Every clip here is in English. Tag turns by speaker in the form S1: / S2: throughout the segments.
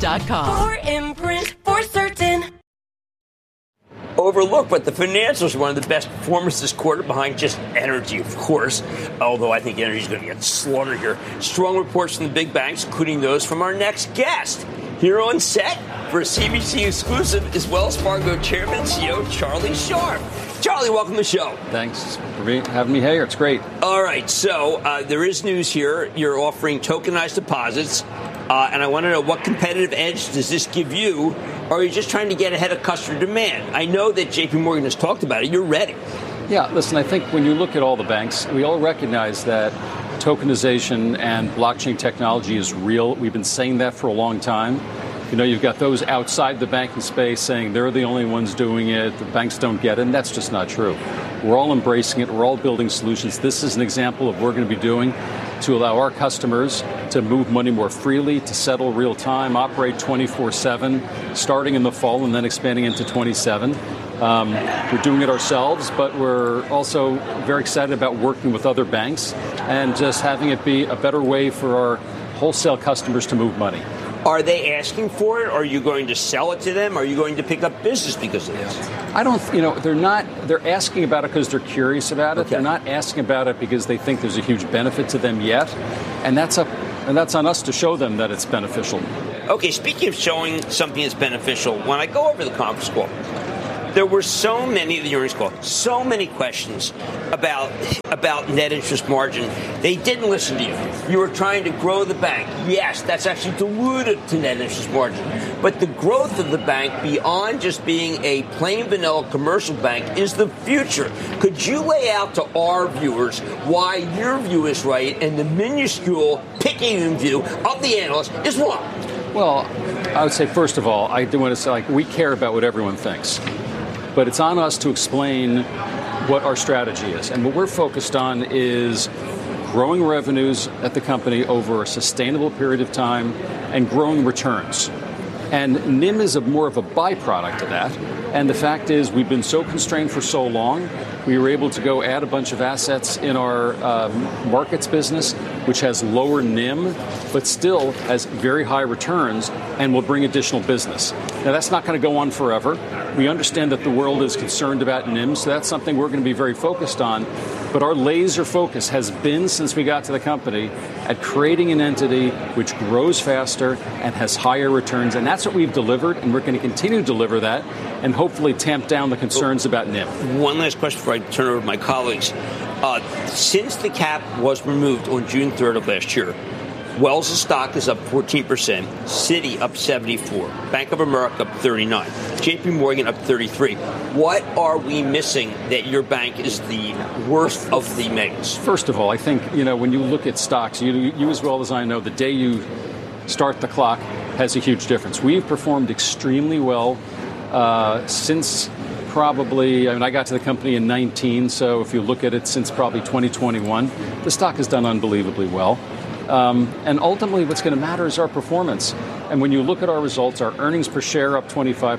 S1: TrueCoat.com.
S2: For imprint, for certain.
S3: Overlooked, but the financials are one of the best performers this quarter behind just energy, of course, although I think energy is going to get slaughtered here. Strong reports from the big banks, including those from our next guest. Here on set for a CBC exclusive is Wells Fargo Chairman and CEO Charlie Scharf. Charlie, welcome to the show.
S4: Thanks for having me here. It's great.
S3: All right, so there is news here. You're offering tokenized deposits, and I want to know what competitive edge does this give you, or are you just trying to get ahead of customer demand? I know that JP Morgan has talked about it. You're ready.
S4: Yeah, listen, I think when you look at all the banks, we all recognize that tokenization and blockchain technology is real. We've been saying that for a long time. You know, you've got those outside the banking space saying they're the only ones doing it, the banks don't get it, and that's just not true. We're all embracing it. We're all building solutions. This is an example of what we're going to be doing to allow our customers to move money more freely, to settle real time, operate 24/7, starting in the fall and then expanding into 27. We're doing it ourselves, but we're also very excited about working with other banks and just having it be a better way for our wholesale customers to move money.
S3: Are they asking for it? Are you going to sell it to them? Are you going to pick up business because of this?
S4: I don't, they're asking about it because they're curious about it. Okay. They're not asking about it because they think there's a huge benefit to them yet. And that's on us to show them that it's beneficial.
S3: Okay, speaking of showing something that's beneficial, when I go over the conference call, there were so many of the earnings call, so many questions about net interest margin. They didn't listen to you. You were trying to grow the bank. Yes, that's actually diluted to net interest margin. But the growth of the bank beyond just being a plain vanilla commercial bank is the future. Could you lay out to our viewers why your view is right and the minuscule Picayune view of the analyst is wrong?
S4: Well, I would say, first of all, I do want to say, we care about what everyone thinks. But it's on us to explain what our strategy is. And what we're focused on is growing revenues at the company over a sustainable period of time and growing returns. And NIM is more of a byproduct of that. And the fact is, we've been so constrained for so long, we were able to go add a bunch of assets in our markets business, which has lower NIM, but still has very high returns and will bring additional business. Now, that's not going to go on forever. We understand that the world is concerned about NIM, so that's something we're going to be very focused on. But our laser focus has been, since we got to the company, at creating an entity which grows faster and has higher returns. And that's what we've delivered, and we're going to continue to deliver that and hopefully tamp down the concerns about NIM.
S3: One last question before I turn it over to my colleagues. Since the cap was removed on June 3rd of last year, Wells' stock is up 14%, Citi up 74%, Bank of America up 39%, JP Morgan up 33%. What are we missing that your bank is the worst of the megas?
S4: First of all, I think, when you look at stocks, you as well as I know, the day you start the clock has a huge difference. We've performed extremely well since probably, I got to the company in 19, so if you look at it since probably 2021, the stock has done unbelievably well. And ultimately, what's going to matter is our performance. And when you look at our results, our earnings per share up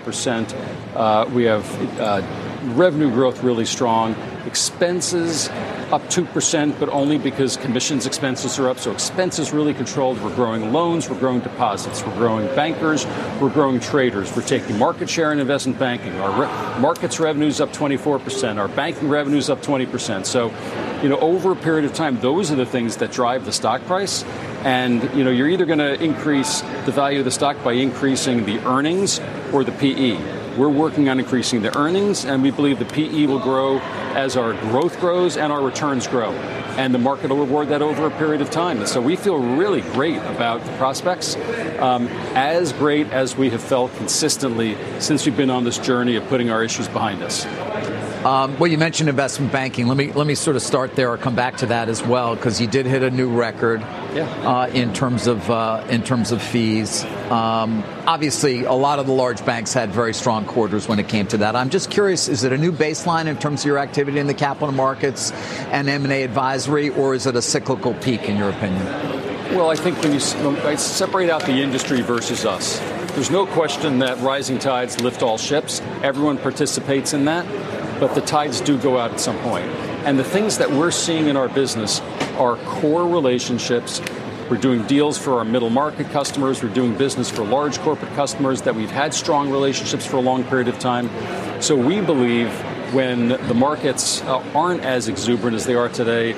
S4: 25%. We have revenue growth really strong. Expenses up 2%, but only because commissions expenses are up. So expenses really controlled. We're growing loans. We're growing deposits. We're growing bankers. We're growing traders. We're taking market share in investment banking. Our markets revenues up 24%. Our banking revenues up 20%. So, over a period of time, those are the things that drive the stock price. And, you're either going to increase the value of the stock by increasing the earnings or the PE. We're working on increasing the earnings, and we believe the PE will grow as our growth grows and our returns grow. And the market will reward that over a period of time. And so we feel really great about the prospects, as great as we have felt consistently since we've been on this journey of putting our issues behind us.
S5: Well, you mentioned investment banking. Let me sort of start there or come back to that as well, because you did hit a new record in terms of fees. Obviously, a lot of the large banks had very strong quarters when it came to that. I'm just curious, is it a new baseline in terms of your activity in the capital markets and M&A advisory, or is it a cyclical peak in your opinion?
S4: Well, I think when I separate out the industry versus us, there's no question that rising tides lift all ships. Everyone participates in that. But the tides do go out at some point. And the things that we're seeing in our business are core relationships We're doing deals for our middle market customers. We're doing business for large corporate customers that we've had strong relationships for a long period of time. So we believe when the markets aren't as exuberant as they are today,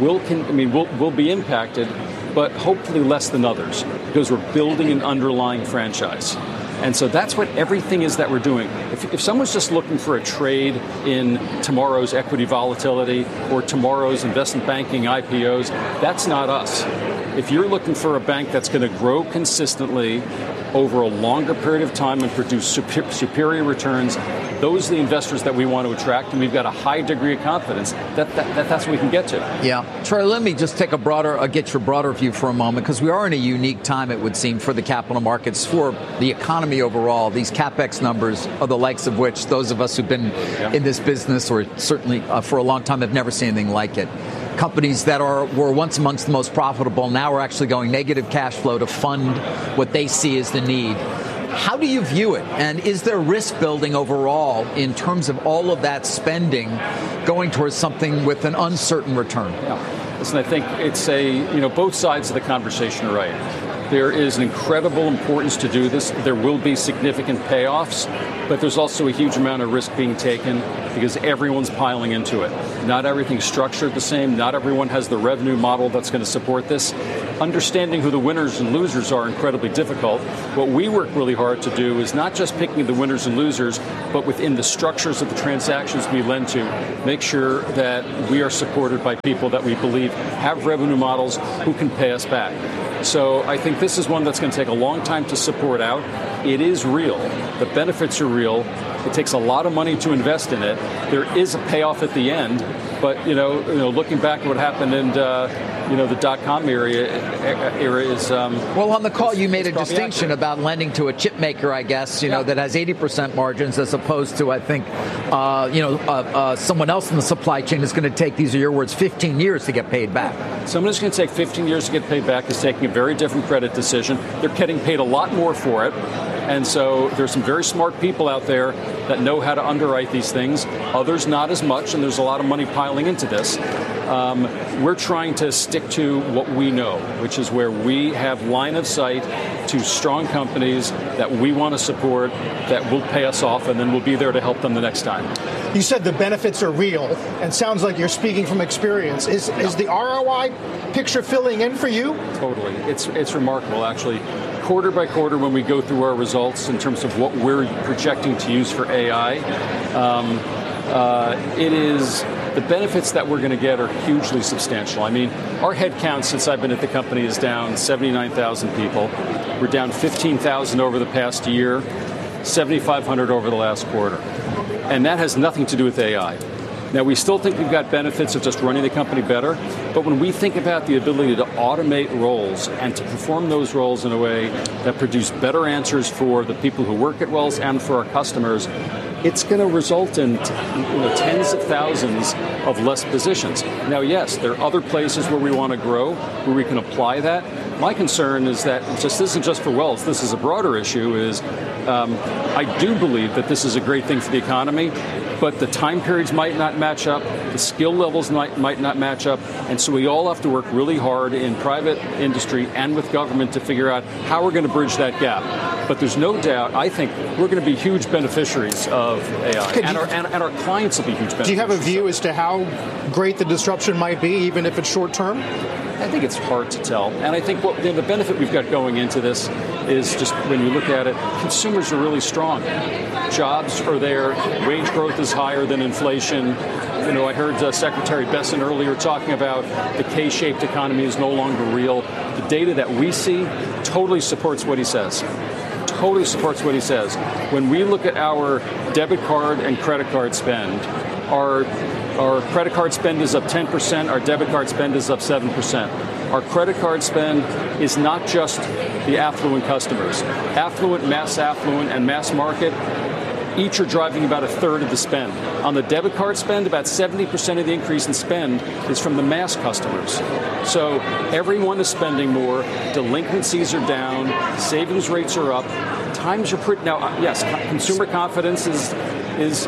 S4: we'll be impacted, but hopefully less than others, because we're building an underlying franchise. And so that's what everything is that we're doing. If someone's just looking for a trade in tomorrow's equity volatility or tomorrow's investment banking IPOs, that's not us. If you're looking for a bank that's going to grow consistently over a longer period of time and produce superior returns, those are the investors that we want to attract, and we've got a high degree of confidence that's what we can get to.
S5: Yeah. Troy, let me just take get your broader view for a moment, because we are in a unique time, it would seem, for the capital markets, for the economy overall. These CapEx numbers are the likes of which those of us who've been in this business, or certainly for a long time, have never seen anything like it. Companies that were once amongst the most profitable now are actually going negative cash flow to fund what they see as the need. How do you view it? And is there risk building overall in terms of all of that spending going towards something with an uncertain return?
S4: Yeah. Listen, I think it's both sides of the conversation are right. There is an incredible importance to do this. There will be significant payoffs, but there's also a huge amount of risk being taken because everyone's piling into it. Not everything's structured the same. Not everyone has the revenue model that's going to support this. Understanding who the winners and losers are incredibly difficult. What we work really hard to do is not just picking the winners and losers, but within the structures of the transactions we lend to, make sure that we are supported by people that we believe have revenue models who can pay us back. So I think this is one that's going to take a long time to support out. It is real. The benefits are real. It takes a lot of money to invest in it. There is a payoff at the end, but looking back at what happened in the dot-com era is...
S5: well, on the call, you made a distinction about lending to a chip maker, I guess, that has 80% margins, as opposed to, I think, someone else in the supply chain is going to take, these are your words, 15 years to get paid back.
S4: Someone who's going to take 15 years to get paid back is taking a very different credit decision. They're getting paid a lot more for it. And so there's some very smart people out there that know how to underwrite these things. Others not as much, and there's a lot of money piling into this. We're trying to stick to what we know, which is where we have line of sight to strong companies that we want to support, that will pay us off, and then we'll be there to help them the next time.
S1: You said the benefits are real, and sounds like you're speaking from experience. Is the ROI picture filling in for you?
S4: Totally. It's remarkable, actually. Quarter by quarter, when we go through our results in terms of what we're projecting to use for AI, the benefits that we're going to get are hugely substantial. I mean, our headcount since I've been at the company is down 79,000 people. We're down 15,000 over the past year, 7,500 over the last quarter. And that has nothing to do with AI. Now, we still think we've got benefits of just running the company better, but when we think about the ability to automate roles and to perform those roles in a way that produce better answers for the people who work at Wells and for our customers, it's going to result in tens of thousands of less positions. Now, yes, there are other places where we want to grow, where we can apply that. My concern is that this isn't just for Wells, this is a broader issue, is I do believe that this is a great thing for the economy, but the time periods might not match up, the skill levels might not match up, and so we all have to work really hard in private industry and with government to figure out how we're going to bridge that gap. But there's no doubt, I think, we're going to be huge beneficiaries of AI, and our clients will be huge beneficiaries.
S1: Do you have a view as to how great the disruption might be, even if it's short term?
S4: I think it's hard to tell. And I think the benefit we've got going into this is just when you look at it, consumers are really strong. Jobs are there. Wage growth is higher than inflation. I heard Secretary Bessent earlier talking about the K-shaped economy is no longer real. The data that we see totally supports what he says. Totally supports what he says. When we look at our debit card and credit card spend, our credit card spend is up 10%. Our debit card spend is up 7%. Our credit card spend is not just the affluent customers. Affluent, mass affluent, and mass market, each are driving about a third of the spend. On the debit card spend, about 70% of the increase in spend is from the mass customers. So everyone is spending more. Delinquencies are down. Savings rates are up. Times are pretty... Now, yes, consumer confidence is is,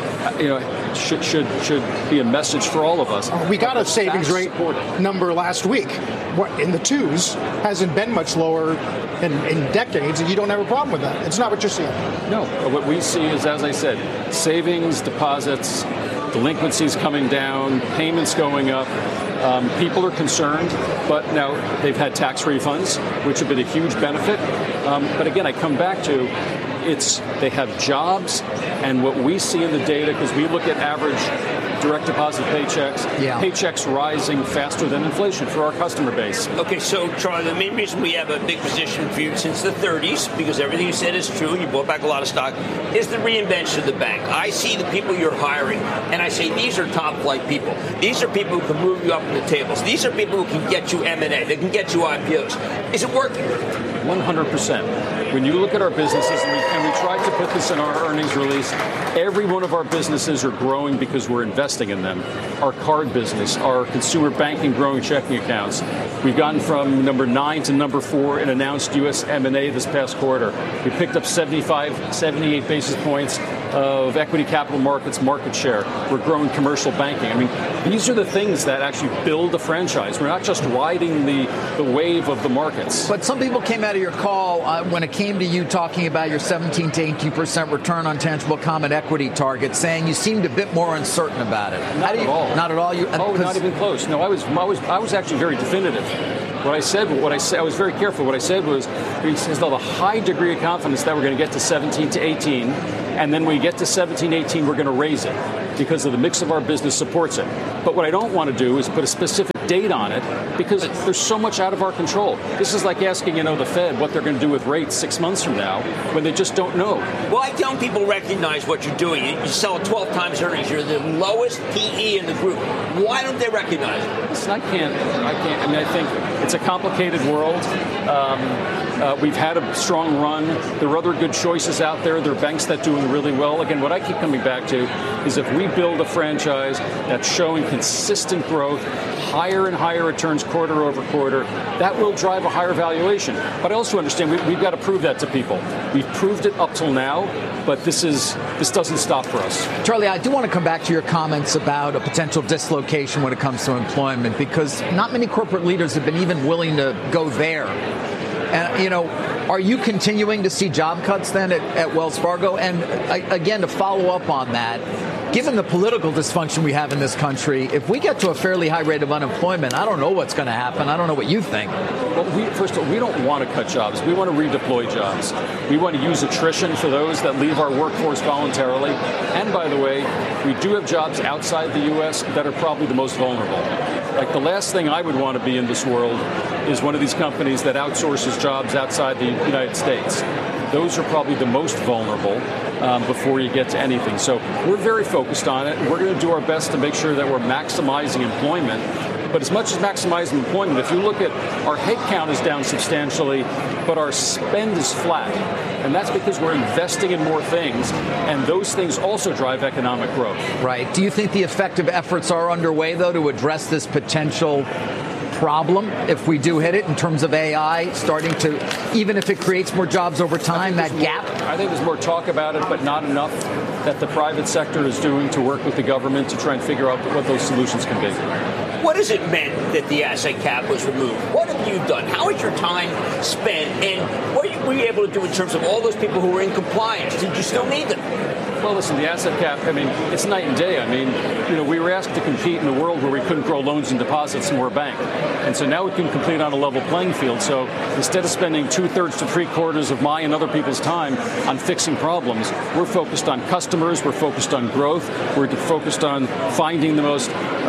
S4: should be a message for all of us.
S1: We got a savings rate number last week. What, in the twos, hasn't been much lower in decades, and you don't have a problem with that. It's not what you're seeing.
S4: No, what we see is, as I said, savings, deposits, delinquencies coming down, payments going up. People are concerned, but now they've had tax refunds, which have been a huge benefit. But again, I come back to they have jobs, and what we see in the data, because we look at average direct deposit paychecks rising faster than inflation for our customer base.
S3: Okay, so Charlie, the main reason we have a big position for you since the 30s, because everything you said is true, you bought back a lot of stock, is the reinvention of the bank. I see the people you're hiring, and I say these are top-flight people. These are people who can move you up in the tables. These are people who can get you M&A. They can get you IPOs. Is it working?
S4: 100%. When you look at our businesses, and we tried to put this in our earnings release, every one of our businesses are growing because we're investing in them. Our card business, our consumer banking growing checking accounts. We've gone from number 9 to number 4 in announced U.S. M&A this past quarter. We picked up 78 basis points of equity capital markets market share. We're growing commercial banking. I mean, these are the things that actually build a franchise. We're not just riding the wave of the markets.
S5: But some people came out of your call when it came to you talking about your 17 to 18% return on tangible common equity target, saying you seemed a bit more uncertain about it.
S4: Not at all.
S5: Not at all.
S4: Not even close. No, I was actually very definitive. I was very careful. What I said was, we still have a high degree of confidence that we're going to get to 17 to 18, and then when we get to 17, 18, we're going to raise it because of the mix of our business supports it. But what I don't want to do is put a specific date on it because there's so much out of our control. This is like asking, the Fed what they're going to do with rates 6 months from now when they just don't know.
S3: Why don't people recognize what you're doing? You sell 12 times earnings. You're the lowest PE in the group. Why don't they recognize it?
S4: Listen, I can't. I mean, I think it's a complicated world. We've had a strong run. There are other good choices out there. There are banks that are doing really well. Again, what I keep coming back to is if we build a franchise that's showing consistent growth, higher and higher returns quarter over quarter, that will drive a higher valuation. But I also understand we've got to prove that to people. We've proved it up till now, but this doesn't stop for us.
S5: Charlie, I do want to come back to your comments about a potential dislocation when it comes to employment, because not many corporate leaders have been even willing to go there. And, are you continuing to see job cuts then at Wells Fargo? And again, to follow up on that, given the political dysfunction we have in this country, if we get to a fairly high rate of unemployment, I don't know what's going to happen. I don't know what you think.
S4: Well, first of all, we don't want to cut jobs. We want to redeploy jobs. We want to use attrition for those that leave our workforce voluntarily. And by the way, we do have jobs outside the U.S. that are probably the most vulnerable. Like the last thing I would want to be in this world is one of these companies that outsources jobs outside the United States. Those are probably the most vulnerable before you get to anything. So we're very focused on it. We're going to do our best to make sure that we're maximizing employment. But as much as maximizing employment, if you look at our headcount is down substantially, but our spend is flat. And that's because we're investing in more things, and those things also drive economic growth.
S5: Right. Do you think the effective efforts are underway, though, to address this potential problem if we do hit it in terms of AI starting to, even if it creates more jobs over time, that gap?
S4: I think there's more talk about it, but not enough that the private sector is doing to work with the government to try and figure out what those solutions can be.
S3: What has it meant that the asset cap was removed? What have you done? How has your time spent? And what were you able to do in terms of all those people who were in compliance? Did you still need them?
S4: Well, listen, the asset cap, it's night and day. We were asked to compete in a world where we couldn't grow loans and deposits and we're a bank. And so now we can compete on a level playing field. So instead of spending 2/3 to 3/4 of my and other people's time on fixing problems, we're focused on customers, we're focused on growth, we're focused on finding the most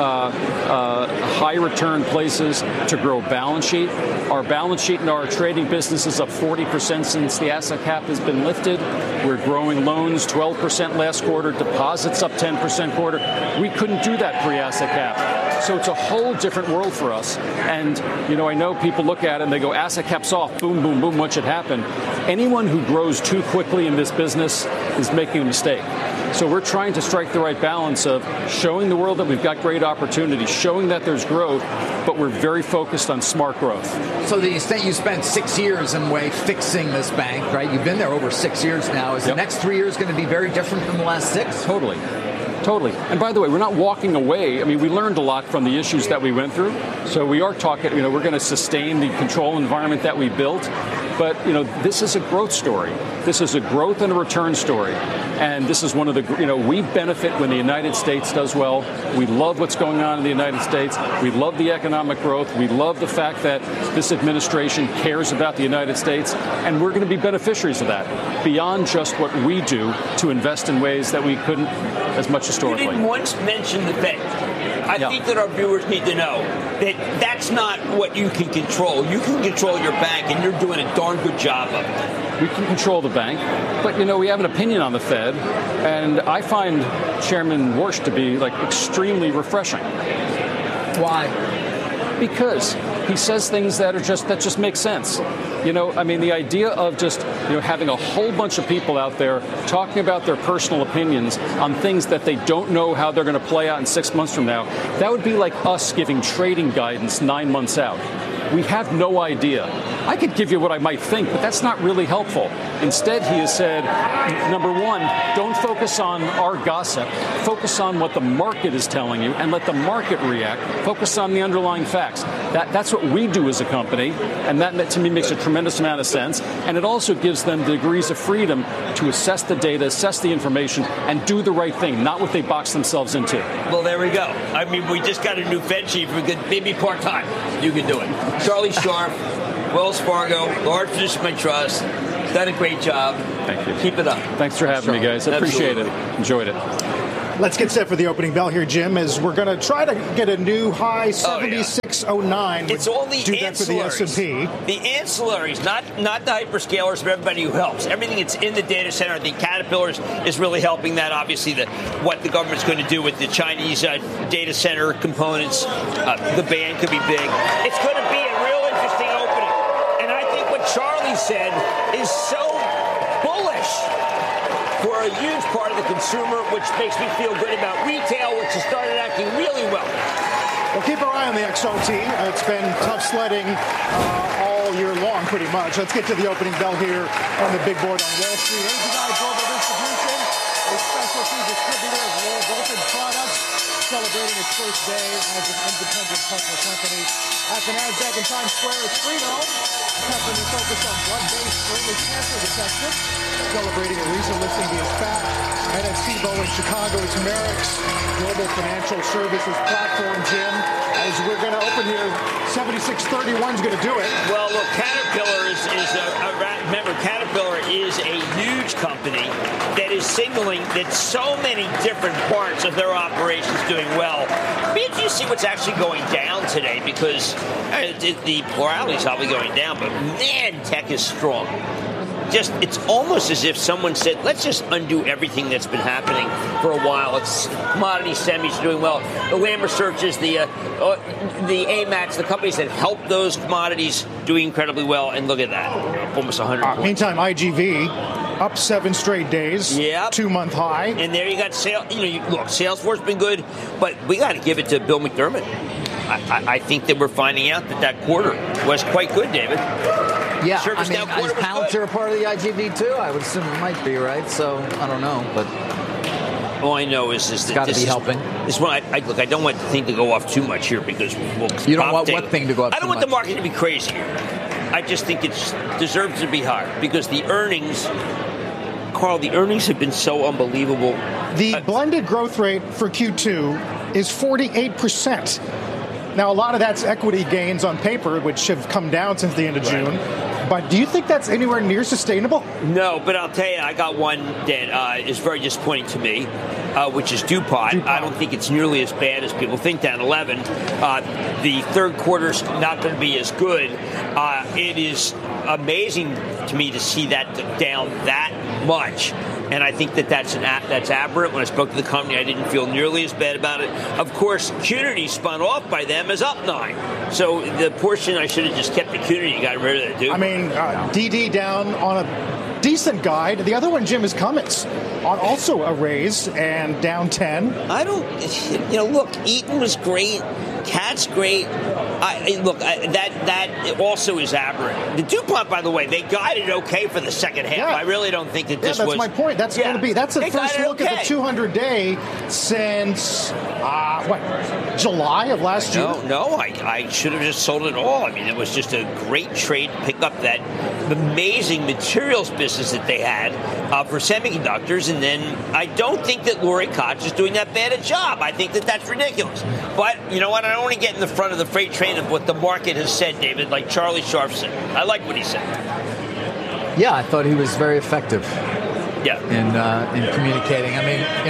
S4: high return places to grow balance sheet. Our balance sheet in our trading business is up 40% since the asset cap has been lifted. We're growing loans 12% last quarter, deposits up 10% quarter. We couldn't do that pre-asset cap. So it's a whole different world for us. And, I know people look at it and they go, asset caps off, boom, boom, boom, what should happen? Anyone who grows too quickly in this business is making a mistake. So we're trying to strike the right balance of showing the world that we've got great opportunities, showing that there's growth, but we're very focused on smart growth.
S5: So the extent you spent 6 years in a way fixing this bank, right? You've been there over 6 years now. Is the next 3 years going to be very different from the last 6?
S4: Totally. And by the way, we're not walking away. I mean, we learned a lot from the issues that we went through. So we are talking, we're going to sustain the control environment that we built. But, this is a growth story. This is a growth and a return story. And this is one of the, we benefit when the United States does well. We love what's going on in the United States. We love the economic growth. We love the fact that this administration cares about the United States. And we're going to be beneficiaries of that beyond just what we do to invest in ways that we couldn't as much historically.
S3: You didn't once mention the Fed. I think that our viewers need to know that that's not what you can control. You can control your bank, and you're doing a darn good job of it.
S4: We can control the bank, but, we have an opinion on the Fed, and I find Chairman Warsh to be, extremely refreshing.
S5: Why?
S4: Because he says things that just make sense. The idea of just, having a whole bunch of people out there talking about their personal opinions on things that they don't know how they're going to play out in 6 months from now, that would be like us giving trading guidance 9 months out. We have no idea. I could give you what I might think, but that's not really helpful. Instead, he has said, number one, don't focus on our gossip. Focus on what the market is telling you and let the market react. Focus on the underlying facts. That's what we do as a company, and that to me makes a tremendous amount of sense. And it also gives them degrees of freedom to assess the data, assess the information, and do the right thing, not what they box themselves into.
S3: Well, there we go. We just got a new Fed chief. We could maybe part-time. You can do it. Charlie Scharf, Wells Fargo, large position my trust. Done a great job.
S4: Thank you.
S3: Keep it up.
S4: Thanks for having me, guys. I appreciate it. Enjoyed it.
S1: Let's get set for the opening bell here, Jim, as we're going to try to get a new high 76.09.
S3: It's all the
S1: do that for the S&P.
S3: The ancillaries, not the hyperscalers, but everybody who helps. Everything that's in the data center. I think Caterpillar is really helping that. Obviously, what the government's going to do with the Chinese data center components. The band could be big. It's going to be a real interesting opening. And I think what Charlie said is so bullish for a huge part of the consumer, which makes me feel good about retail, which has started acting really well.
S1: Well, keep our eye on the XRT. It's been tough sledding all year long, pretty much. Let's get to the opening bell here on the big board on Wall Street. AGI Global Distribution, a specialty distributor of low voltage products, celebrating its first day as an independent public company. At the NASDAQ in Times Square, it's Frito, a company focused on blood-based early cancer detection, celebrating a recent listing via SPAC. And at Cboe in Chicago, it's Merrick's global financial services platform, Jim. As we're going to open here, 76.31 is going to do it.
S3: Well, look, Caterpillar remember, Caterpillar is a huge company that is signaling that so many different parts of their operations doing well. Maybe you see what's actually going down today, because the plurality is probably going down, but man, tech is strong. It's almost as if someone said, let's just undo everything that's been happening for a while. It's commodity semis doing well. The Lam Researches, the AMAX, the companies that help those commodities doing incredibly well. And look at that, almost 100 points.
S1: Meantime, IGV up 7 straight days.
S3: Yep.
S1: 2-month high.
S3: And there you got look, Salesforce been good, but we got to give it to Bill McDermott. I think that we're finding out that quarter was quite good, David.
S5: Yeah, is Palantir a part of the IGV too? I would assume it might be, right? So I don't know, but
S3: all I know is that
S5: got to be helping.
S3: This one, look, I don't want the thing to go off too much here, because
S5: you don't want what thing to go off?
S3: I don't want the market to be crazy here. I just think it deserves to be higher, because the earnings, Carl, have been so unbelievable.
S1: The blended growth rate for Q2 is 48%. Now, a lot of that's equity gains on paper, which have come down since the end of June. But do you think that's anywhere near sustainable?
S3: No, but I'll tell you, I got one that is very disappointing to me, which is DuPont. I don't think it's nearly as bad as people think, down 11. The third quarter's not going to be as good. It is amazing to me to see that down that much. and I think that's aberrant. When I spoke to the company, I didn't feel nearly as bad about it. Of course, Qnity spun off by them as up 9. So the portion I should have just kept the Qnity, got rid of that, dude.
S1: I mean, DD down on a decent guide. The other one, Jim, is Cummins on also a raise and down 10.
S3: I don't, look, Eaton was great. Cat's great. That also is aberrant. The DuPont, by the way, they guided okay for the second half.
S1: Yeah.
S3: I really don't think that this was.
S1: That's my point. That's going to be. That's the first look at the 200-day since July of last year.
S3: No, I should have just sold it all. I mean, it was just a great trade to pick up that amazing materials business that they had for semiconductors, and then I don't think that Lori Koch is doing that bad a job. I think that that's ridiculous. But you know what? I don't want to get in the front of the freight train of what the market has said, David, like Charlie Sharf said. I like what he said.
S5: Yeah, I thought he was very effective.
S3: Yeah.
S5: In communicating. I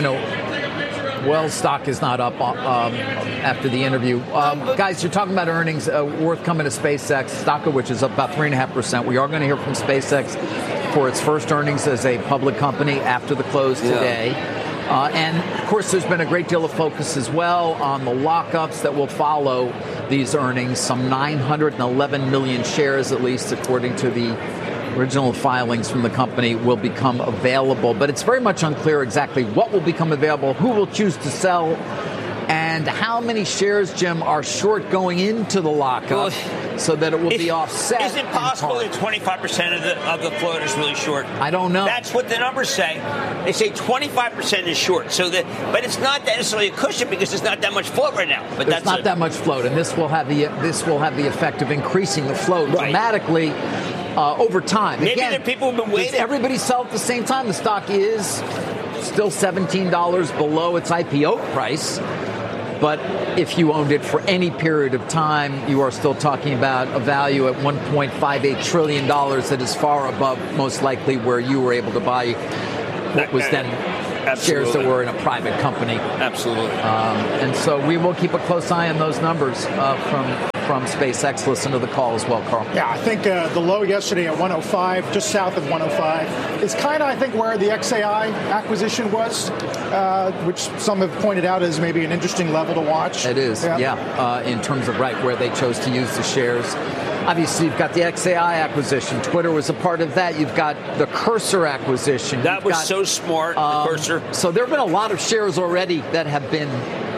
S5: mean, Wells stock is not up after the interview. Guys, you're talking about earnings worth coming to SpaceX, stock of which is up about 3.5%. We are going to hear from SpaceX for its first earnings as a public company after the close today. And, of course, there's been a great deal of focus as well on the lockups that will follow these earnings. Some 911 million shares, at least, according to the original filings from the company, will become available. But it's very much unclear exactly what will become available, who will choose to sell, and how many shares, Jim, are short going into the lockup so that it will be offset.
S3: Is it possible that 25% of the float is really short?
S5: I don't know.
S3: That's what the numbers say. They say 25% is short. But it's not necessarily a cushion because there's not that much float right now. But
S5: there's not that much float, and this will have the effect of increasing the float dramatically over time.
S3: Maybe
S5: Again,
S3: there are people who've been waiting.
S5: Everybody sell at the same time. The stock is still $17 below its IPO price. But if you owned it for any period of time, you are still talking about a value at $1.58 trillion that is far above, most likely, where you were able to buy what was then shares that were in a private company.
S3: Absolutely.
S5: And so we will keep a close eye on those numbers from SpaceX. Listen to the call as well, Carl.
S1: Yeah, I think the low yesterday at 105, just south of 105, is kind of, I think, where the XAI acquisition was, which some have pointed out as maybe an interesting level to watch.
S5: It is, in terms of where they chose to use the shares. Obviously, you've got the XAI acquisition. Twitter was a part of that. You've got the Cursor acquisition.
S3: That was so smart, the Cursor.
S5: So there have been a lot of shares already that have been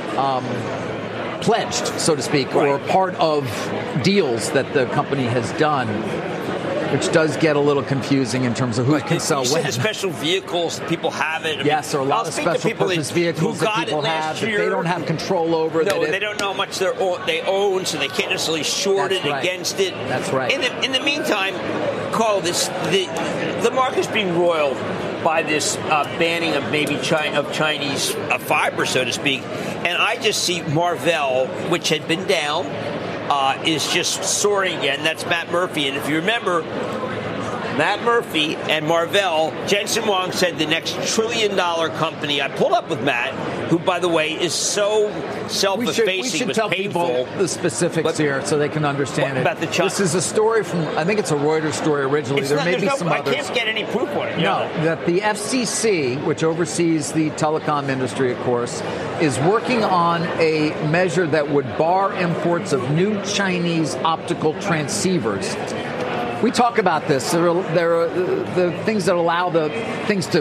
S5: pledged, so to speak, or part of deals that the company has done, which does get a little confusing in terms of who can sell when.
S3: The special vehicles, people have it.
S5: There are a lot of special purpose vehicles that people have that they don't have control over.
S3: No, they don't know how much they own, so they can't necessarily short it against it.
S5: That's right.
S3: In the meantime, Carl, the market's being roiled by this banning of Chinese fiber, so to speak. And I just see Marvell, which had been down, is just soaring again. That's Matt Murphy. And if you remember, Matt Murphy and Marvell, Jensen Huang said the next $1 trillion company. I pulled up with Matt, who, by the way, is so self-effacing.
S5: We should tell people the specifics here so they can understand it.
S3: About the
S5: this is a story from, I think it's a Reuters story originally. There may be some others.
S3: I can't get any proof on it.
S5: No, that the FCC, which oversees the telecom industry, of course, is working on a measure that would bar imports of new Chinese optical transceivers. We talk about this. There are the things that allow information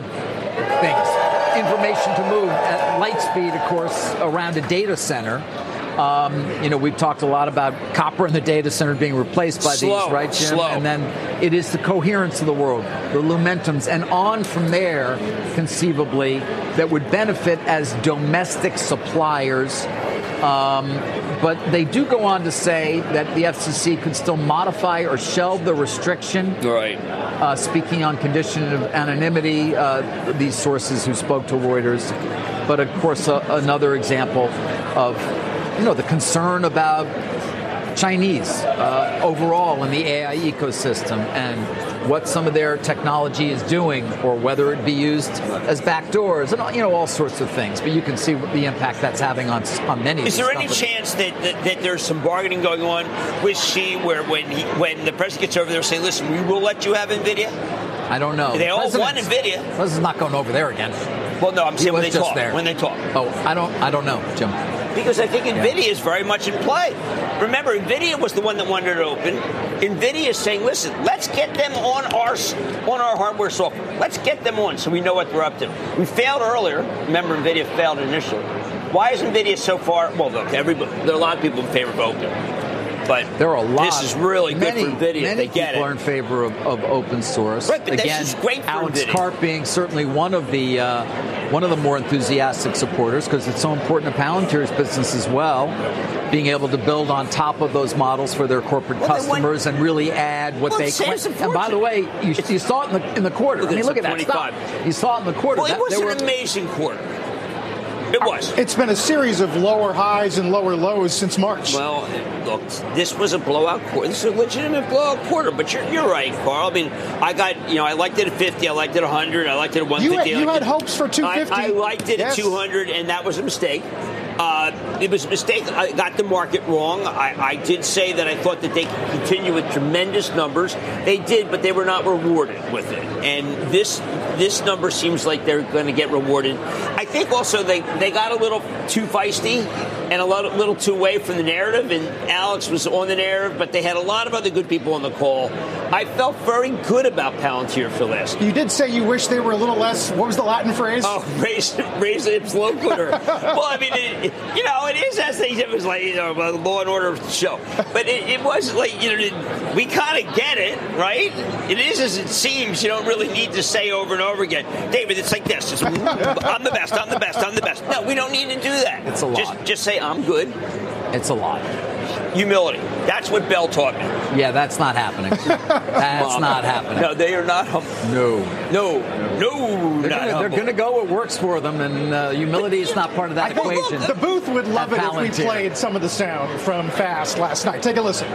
S5: to move at light speed, of course, around a data center. We've talked a lot about copper in the data center being replaced by these, right, Jim?
S3: Slow.
S5: And then it is the coherence of the world, the Lumentums, and on from there, conceivably, that would benefit as domestic suppliers. But they do go on to say that the FCC could still modify or shelve the restriction.
S3: Right.
S5: Speaking on condition of anonymity, these sources who spoke to Reuters. But, of course, another example of, the concern about Chinese overall in the AI ecosystem and what some of their technology is doing, or whether it be used as backdoors, and all sorts of things. But you can see the impact that's having on many.
S3: Is there any chance that there's some bargaining going on with Xi, where when the president gets over there, say, "Listen, we will let you have NVIDIA"?
S5: I don't know.
S3: They all won NVIDIA.
S5: President's not going over there again.
S3: Well, no, I'm saying when they
S5: just
S3: talk.
S5: there.
S3: When they talk.
S5: Oh, I don't know, Jim.
S3: Because I think NVIDIA is very much in play. Remember, NVIDIA was the one that wanted to open. NVIDIA is saying, listen, let's get them on our hardware software. Let's get them on so we know what they're up to. We failed earlier. Remember, NVIDIA failed initially. Why is NVIDIA so far? Well, look, there are a lot of people in favor of open. But
S5: there are a lot.
S3: This is really good for NVIDIA.
S5: Many
S3: they get
S5: people
S3: it.
S5: are in favor of open source.
S3: Right, but
S5: again,
S3: this is great for
S5: Alex
S3: NVIDIA.
S5: Karp being certainly one of the more enthusiastic supporters because it's so important to Palantir's business as well. Being able to build on top of those models for their corporate customers and really add what they claim. And by the way, you saw it in the quarter. Look at that stuff. You saw it in the quarter.
S3: Well, it was an amazing quarter. It was.
S1: It's been a series of lower highs and lower lows since March.
S3: Well, look, this was a blowout quarter. This is a legitimate blowout quarter. But you're right, Carl. I mean, I liked it at 50. I liked it at 100. I liked it at 150.
S1: You had hopes for 250.
S3: I liked it at 200, and that was a mistake. It was a mistake. I got the market wrong. I did say that I thought that they could continue with tremendous numbers. They did, but they were not rewarded with it. And this number seems like they're going to get rewarded. I think also they got a little too feisty and a little too away from the narrative. And Alex was on the narrative, but they had a lot of other good people on the call. I felt very good about Palantir for last.
S1: You did say you wish they were a little less. What was the Latin phrase?
S3: Oh, raise ipse loquitur. Well, I mean, it is as they said, it was like a Law and Order show, but it was like we kind of get it, right? It is as it seems. You don't really need to say over and over again, David. It's like this. It's, I'm the best. I'm the best. I'm the best. No, we don't need to do that.
S5: It's a lot.
S3: Just say I'm good.
S5: It's a lot.
S3: Humility. That's what Bell taught me.
S5: Yeah, that's not happening. That's not happening.
S3: No, they are not humble. No.
S5: They're going to go what works for them, and humility is not part of that equation.
S1: The booth would love it if we played some of the sound from Fast last night. Take a listen.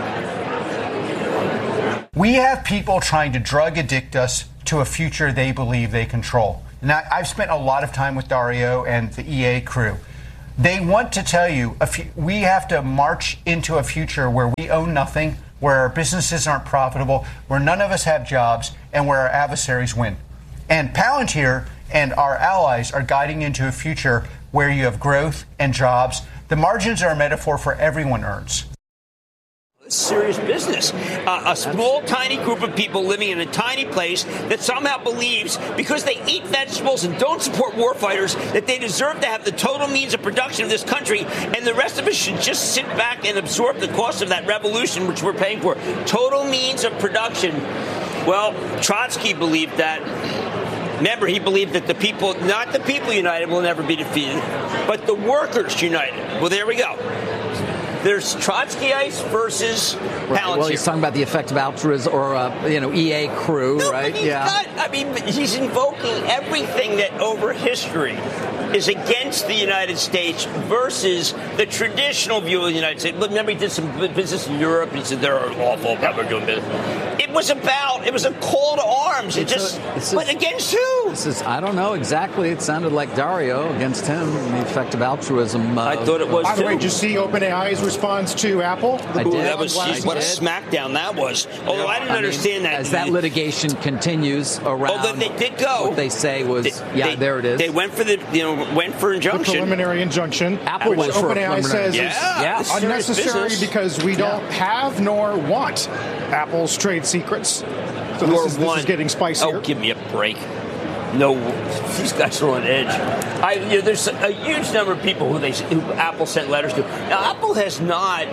S6: We have people trying to drug addict us to a future they believe they control. Now, I've spent a lot of time with Dario and the EA crew. They want to tell you we have to march into a future where we own nothing, where our businesses aren't profitable, where none of us have jobs, and where our adversaries win. And Palantir and our allies are guiding into a future where you have growth and jobs. The margins are a metaphor for everyone earns.
S3: Serious business. A small, tiny group of people living in a tiny place that somehow believes because they eat vegetables and don't support warfighters that they deserve to have the total means of production of this country, and the rest of us should just sit back and absorb the cost of that revolution, which we're paying for. Total means of production. Well, Trotsky believed that. Remember, he believed that the people, not the people united, will never be defeated, but the workers united. Well, there we go. There's Trotskyites versus Palantir.
S5: Well, he's talking about the effective altruism or EA crew, right?
S3: He's invoking everything that over history is against the United States versus the traditional view of the United States. Remember, he did some business in Europe. He said they're awful about we're doing business. It was a call to arms. But against who?
S5: I don't know exactly. It sounded like Dario against him, the effective altruism.
S3: I thought it was.
S1: By the way, did you see OpenAI's response to Apple?
S5: I did.
S3: That was what a smackdown that was. Although I didn't understand that.
S5: As that litigation continues around,
S3: although they did go.
S5: What they say was, there it is.
S3: They went for injunction.
S1: The preliminary injunction.
S5: Apple
S1: which
S5: was for
S1: OpenAI says
S3: is
S1: unnecessary because we don't have nor want Apple's trade secrets. So this is getting spicier.
S3: Oh, give me a break. No, these guys are on edge. There's a huge number of people who Apple sent letters to. Now, Apple has not.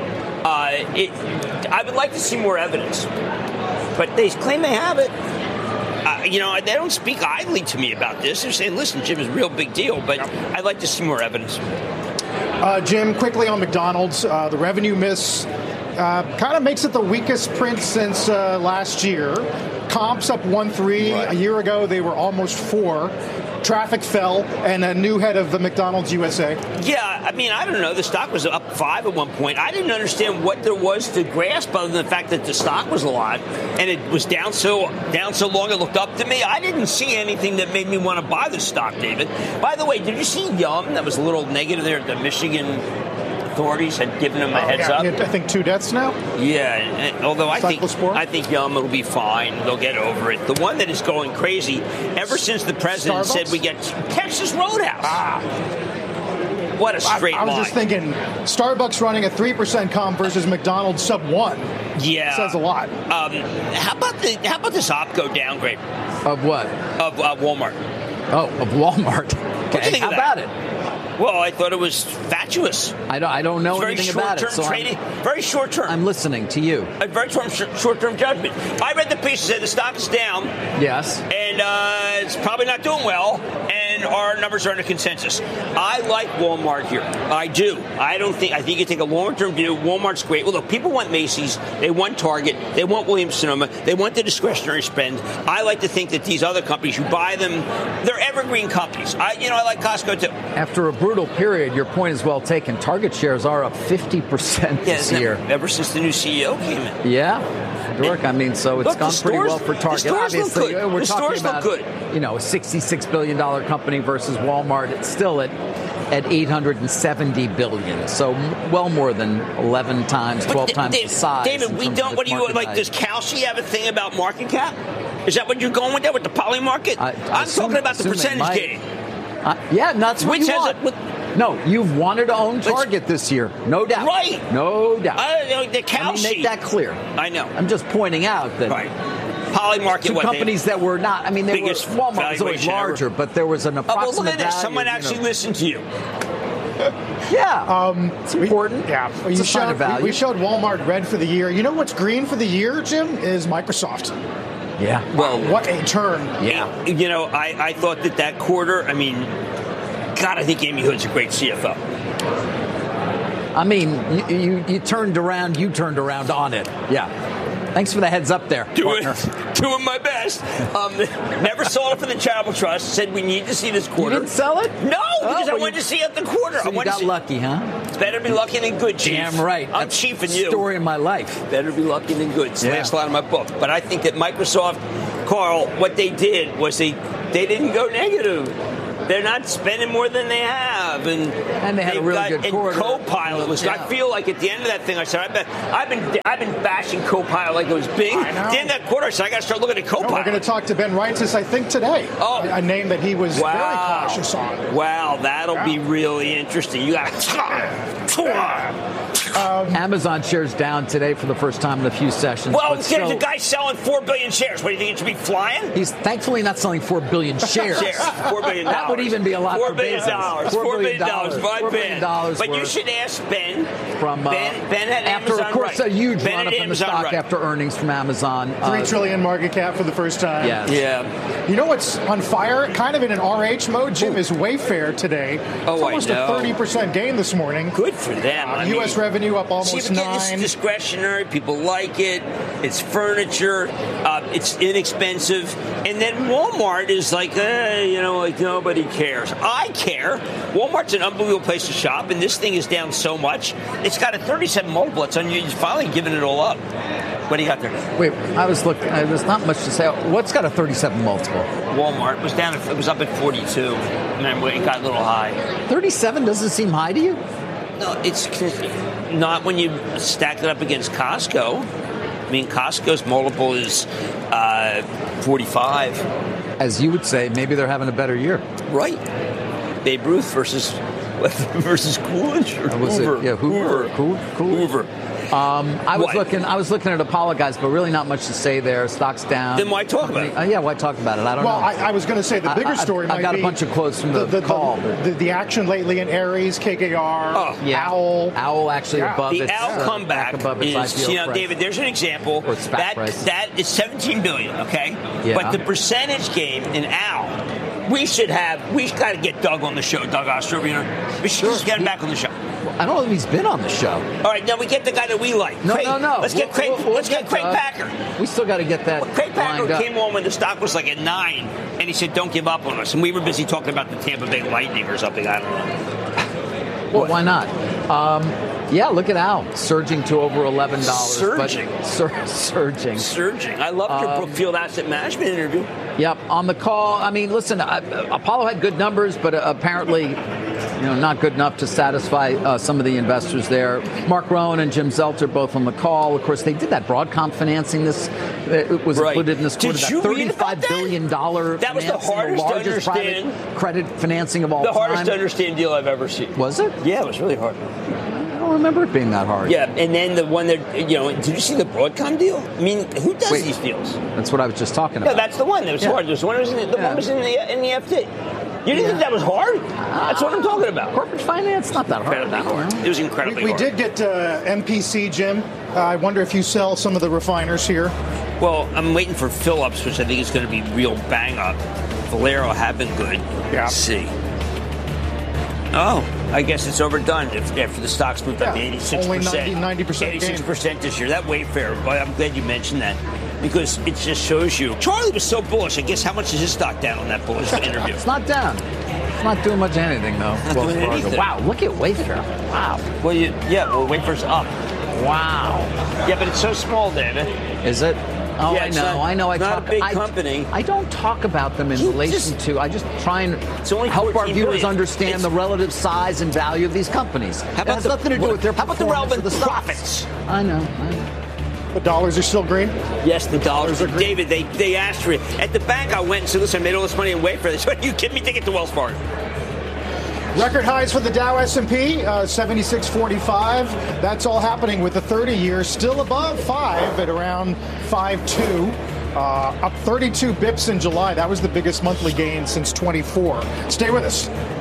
S3: I would like to see more evidence, but they claim they have it. They don't speak idly to me about this. They're saying, "Listen, Jim, it's a real big deal," but I'd like to see more evidence.
S1: Jim, quickly on McDonald's, the revenue miss kind of makes it the weakest print since last year. Comps up 1.3. Right. A year ago, they were almost 4. Traffic fell, and a new head of the McDonald's USA. Yeah,
S3: I don't know. The stock was up 5 at one point. I didn't understand what there was to grasp other than the fact that the stock was a lot, and it was down so long it looked up to me. I didn't see anything that made me want to buy the stock, David. By the way, did you see Yum? That was a little negative there at the Michigan authorities had given him a heads up.
S1: I think 2 deaths now.
S3: Yeah, although I think
S1: Cyclospora?
S3: Yum will be fine. They'll get over it. The one that is going crazy ever since the president
S1: Starbucks?
S3: said we get Texas Roadhouse. What a straight line.
S1: I was just thinking, Starbucks running a 3% comp versus McDonald's sub 1.
S3: Yeah,
S1: says a lot.
S3: How about this OPCO downgrade
S5: Of what?
S3: of Walmart?
S5: Oh, of Walmart.
S3: What do you think
S5: How
S3: of that?
S5: about it?
S3: Well, I thought it was fatuous.
S5: I don't know
S3: Very
S5: anything about it.
S3: short-term trading. Very short-term.
S5: I'm listening to you.
S3: A very short-term judgment. I read the piece that said the stock is down.
S5: Yes.
S3: And it's probably not doing well. And our numbers are in a consensus. I like Walmart here. I do. I think you take a long-term view. Walmart's great. Well, look, people want Macy's. They want Target. They want Williams-Sonoma. They want the discretionary spend. I like to think that these other companies, you buy them, they're evergreen companies. I like Costco too.
S5: After a brutal period, your point is well taken. Target shares are up 50% this year.
S3: Ever since the new CEO came in.
S5: Yeah. Dork, I mean, so it's gone pretty well for Target.
S3: The stores
S5: Obviously,
S3: look good.
S5: we're
S3: The
S5: talking
S3: stores
S5: about,
S3: look good.
S5: You know, a $66 billion company versus Walmart. It's still at $870 billion. So well more than 11 times, 12 times the size.
S3: David, we don't. What do you like? Does Kalshi have a thing about market cap? Is that what you're going with there with the poly market? I'm talking about the percentage gain.
S5: Yeah, that's what you want. No, you've wanted to own Target this year, no doubt.
S3: Right.
S5: No doubt.
S3: The Kalshi.
S5: Let me make that clear.
S3: I know.
S5: I'm just pointing out that
S3: Polymarket,
S5: two companies that were not. I mean, they were. Walmart was always larger,
S3: ever.
S5: but there was an approximate
S3: well, look at this.
S5: value,
S3: Someone actually listened to you.
S5: Yeah, it's important. It's a sign of value.
S1: We showed Walmart red for the year. You know what's green for the year, Jim? Is Microsoft.
S5: Yeah.
S1: Well, what a turn.
S3: Yeah. You know, I thought that quarter, I mean, God, I think Amy Hood's a great CFO.
S5: I mean, you turned around on it. Yeah. Thanks for the heads up there.
S3: Doing my best. Never sold it for the Charitable Trust. Said we need to see this quarter.
S5: You didn't sell it?
S3: No, because I wanted to see it the quarter.
S5: So you got lucky, huh?
S3: It's better be lucky than good, Chief.
S5: Damn right.
S3: I'm chiefing you.
S5: Story of my life.
S3: Better be lucky than good. It's the last line of my book. But I think that Microsoft, Carl, what they did was they didn't go negative. They're not spending more than they have, and
S5: they had a really good quarter.
S3: And Copilot was. Yeah. I feel like at the end of that thing, I said, I've been bashing Copilot like it was Bing. At the end of that quarter, I said, I got to start looking at Copilot.
S1: We're going to talk to Ben Reitzes, I think, today.
S3: Oh,
S1: a name that he was very cautious on.
S3: Wow, that'll be really interesting. You got
S5: Amazon shares down today for the first time in a few sessions.
S3: Well, the guy's selling 4 billion shares. What do you think it should be flying?
S5: He's thankfully not selling 4 billion shares.
S3: $4 billion.
S5: That would even be a lot
S3: $4
S5: for
S3: billion.
S5: Bezos.
S3: $4 billion. $4 billion. But you should ask Ben. Ben had
S5: after,
S3: Amazon
S5: of course, a huge run-up in the stock after earnings from Amazon.
S1: $3 trillion market cap for the first time.
S5: Yes.
S3: Yeah.
S1: You know what's on fire? Kind of in an RH mode, Jim, is Wayfair today. It's almost a 30% gain this morning.
S3: Good for them.
S1: U.S. revenue up almost 9.
S3: It's discretionary. People like it. It's furniture. It's inexpensive. And then Walmart is like, like nobody cares. I care. Walmart's an unbelievable place to shop, and this thing is down so much. It's got a 37 multiple. It's finally giving it all up. What do you got there?
S5: Wait, I was looking. There's not much to say. What's got a 37 multiple?
S3: Walmart was down. It was up at 42, and then it got a little high.
S5: 37 doesn't seem high to you?
S3: No, it's not when you stack it up against Costco. I mean, Costco's multiple is 45.
S5: As you would say, maybe they're having a better year.
S3: Right. Babe Ruth versus Coolidge or Hoover.
S5: Yeah, Hoover.
S3: Hoover.
S5: I was looking at Apollo, guys, but really not much to say there. Stock's down.
S3: Then why talk about it?
S5: Yeah, why talk about it? I don't know.
S1: Well, I was going to say the bigger story might be...
S5: I've got a bunch of quotes from the call.
S1: The action lately in Ares, KKR, Owl.
S5: Owl actually above
S3: the
S5: its...
S3: The Owl comeback is, David, there's an example. That is $17 billion, okay?
S5: Yeah.
S3: But the percentage game in Owl, we've got to get Doug on the show, Doug Ostrover. We should just get him back on the show.
S5: I don't know if he's been on the show.
S3: All right, now we get the guy that we like.
S5: No.
S3: Let's get Craig Packer.
S5: We still got to get that.
S3: Well, Craig Packer came on when the stock was like at 9, and he said, "Don't give up on us." And we were busy talking about the Tampa Bay Lightning or something. I don't know.
S5: Well, why not? Look at Al surging to over $11.
S3: Surging. I loved your Brookfield Asset Management interview.
S5: Yep. On the call, I mean, listen, Apollo had good numbers, but apparently not good enough to satisfy some of the investors there. Mark Rowan and Jim Zelter both on the call. Of course, they did that Broadcom financing. It was included in this quarter.
S3: Did you read about
S5: $35 billion
S3: that was the hardest to understand
S5: credit financing of all time.
S3: The hardest to understand deal I've ever seen.
S5: Was it?
S3: Yeah, it was really hard.
S5: I don't remember it being that hard.
S3: Yeah, and then the one that, did you see the Broadcom deal? I mean, who does these deals?
S5: That's what I was just talking about.
S3: No, that's the one that was hard. There's one was in the FT. You didn't think that was hard? That's what I'm talking about.
S5: Corporate finance, not that hard.
S3: It was incredibly hard.
S1: We did get MPC, Jim. I wonder if you sell some of the refiners here.
S3: Well, I'm waiting for Phillips, which I think is going to be real bang up. Valero have been good.
S1: Yeah.
S3: Let's see. Oh, I guess it's overdone after the stocks moved up to 86%.
S1: Only 90%
S3: 86% this year. That Wayfair, but I'm glad you mentioned that because it just shows you. Charlie was so bullish. I guess how much is his stock down on that bullish interview?
S5: It's not down. It's not doing much anything, though.
S3: Doing anything.
S5: Wow, look at Wayfair. Wow.
S3: Well, Wayfair's up.
S5: Wow.
S3: Yeah, but it's so small, David.
S5: Is it? Oh,
S3: Yeah,
S5: I know.
S3: It's not a big company.
S5: I don't talk about them in relation to. I just try and
S3: only
S5: help our
S3: 14
S5: viewers
S3: billion.
S5: understand the relative size and value of these companies.
S3: How
S5: It has nothing to do with their
S3: How about the
S5: performance
S3: relevant
S5: of the stocks.
S3: profits?
S5: I know.
S1: The dollars are still green?
S3: Yes, the dollars are green. David, they asked for it. At the bank, I went and said, listen, I made all this money in Wayfair. They said, are you kidding me? Take it to Wells Fargo.
S1: Record highs for the Dow S&P, 76.45. That's all happening with the 30-year still above 5 at around 5.2. Up 32 bips in July. That was the biggest monthly gain since 24. Stay with us.